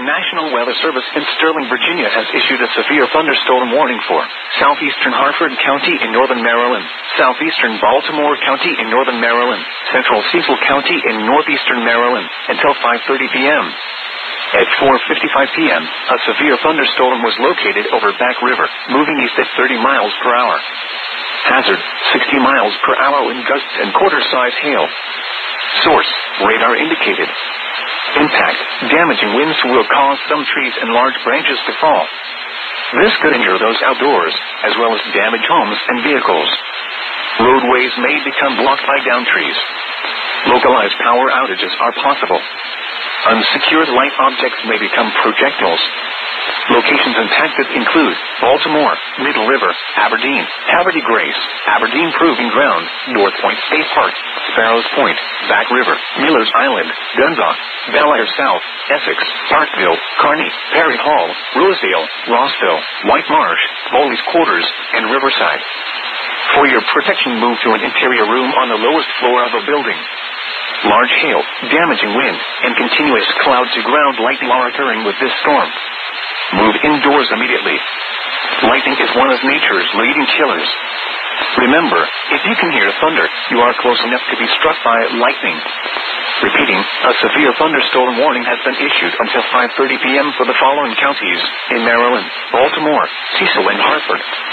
National Weather Service in Sterling, Virginia has issued a severe thunderstorm warning for southeastern Harford County in northern Maryland, southeastern Baltimore County in northern Maryland, central Cecil County in northeastern Maryland, until 5:30 p.m. At 4:55 p.m., a severe thunderstorm was located over Back River, moving east at 30 miles per hour. Hazard, 60 miles per hour wind gusts and quarter-size hail. Source, radar indicated. Impact, damaging winds will cause some trees and large branches to fall. This could injure those outdoors, as well as damage homes and vehicles. Roadways may become blocked by downed trees. Localized power outages are possible. Unsecured light objects may become projectiles. Locations impacted include Baltimore, Middle River, Aberdeen, Haverty Grace, Aberdeen Proving Ground, North Point State Park, Sparrows Point, Back River, Miller's Island, Dundalk, Bel Air South, Essex, Parkville, Kearney, Perry Hall, Rosedale, Rossville, White Marsh, Bowley's Quarters, and Riverside. For your protection, move to an interior room on the lowest floor of a building. Large hail, damaging wind, and continuous cloud-to-ground lightning are occurring with this storm. Move indoors immediately. Lightning is one of nature's leading killers. Remember, if you can hear thunder, you are close enough to be struck by lightning. Repeating, a severe thunderstorm warning has been issued until 5:30 p.m. for the following counties in Maryland: Baltimore, Cecil, and Hartford.